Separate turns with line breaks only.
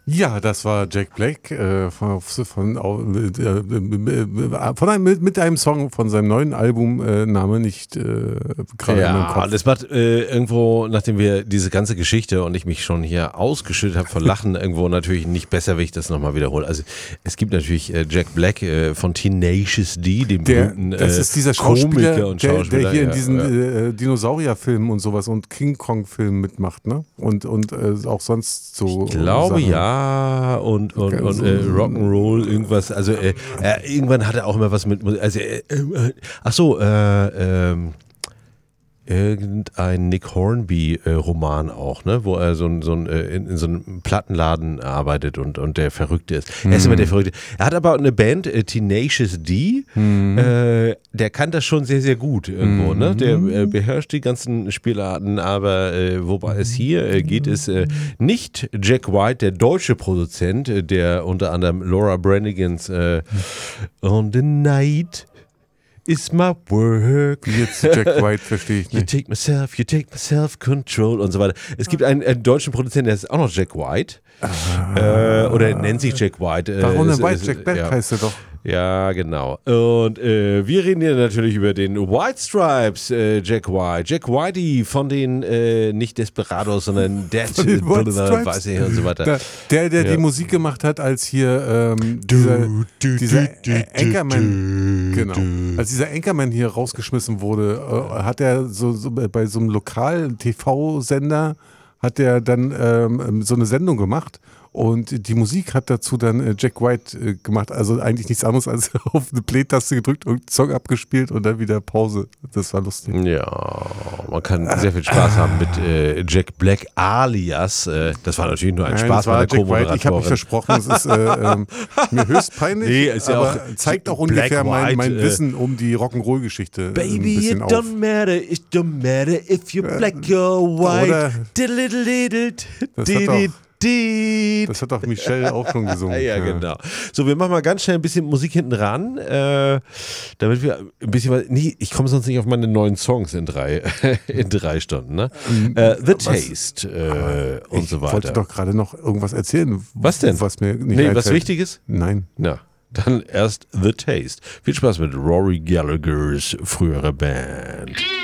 Ja, das war Jack Black mit einem Song von seinem neuen Album, Name nicht gerade in meinem Kopf.
Ja, das macht irgendwo, nachdem wir diese ganze Geschichte und ich mich schon hier ausgeschüttet habe von Lachen, irgendwo natürlich nicht besser, wenn ich das nochmal wiederhole. Also es gibt natürlich Jack Black von Tenacious D, dem berühmten
das ist dieser Schauspieler,
Komiker und Schauspieler.
Der hier in diesen Dinosaurierfilmen und sowas und King Kong-Filmen mitmacht, ne? Und auch sonst so.
Ich glaube,
Sachen.
ja. Und Rock'n'Roll, irgendwas. Also irgendwann hat er auch immer was mit. Also, irgendein Nick Hornby-Roman auch, ne? Wo er in so einem Plattenladen arbeitet und der Verrückte ist. Er ist immer der Verrückte. Er hat aber eine Band, Tenacious D, der kann das schon sehr, sehr gut irgendwo, ne? Der beherrscht die ganzen Spielarten, aber wobei es hier geht, ist nicht Jack White, der deutsche Produzent, der unter anderem Laura Brannigans On the Night is my work.
Jetzt Jack White verstehe ich nicht.
You take myself control und so weiter. Es gibt einen deutschen Produzenten, der ist auch noch Jack White. Oder nennt sich Jack White.
Warum denn White? Jack Black heißt er doch.
Ja, genau. Und wir reden hier natürlich über den White Stripes, Jack White. Jack Whitey von den nicht Desperados, sondern Dead Boulevard, weiß ich und so weiter.
Der die Musik gemacht hat, als hier dieser Anchorman, genau, als dieser Anchorman hier rausgeschmissen wurde, hat er so bei so einem lokalen TV-Sender hat er dann so eine Sendung gemacht. Und die Musik hat dazu dann Jack White gemacht. Also eigentlich nichts anderes als auf eine Play-Taste gedrückt und Song abgespielt und dann wieder Pause. Das war lustig.
Ja, man kann sehr viel Spaß haben mit Jack Black alias. Das war natürlich nur ein Spaß bei der Co-Moderatorin.
Ich habe mich versprochen, es ist mir höchst peinlich,
ist ja
aber
auch
zeigt auch ungefähr mein Wissen um die Rock'n'Roll-Geschichte.
Baby, it don't matter if you're black or white.
Das hat doch Michelle auch schon gesungen.
Ja, genau. So, wir machen mal ganz schnell ein bisschen Musik hinten ran, damit wir ein bisschen ich komme sonst nicht auf meine neuen Songs in 3 Stunden, ne? The Taste und so weiter.
Ich wollte doch gerade noch irgendwas erzählen.
Was denn?
Was mir nicht einfällt.
Was Wichtiges?
Nein.
Na, dann erst The Taste. Viel Spaß mit Rory Gallaghers früherer Band.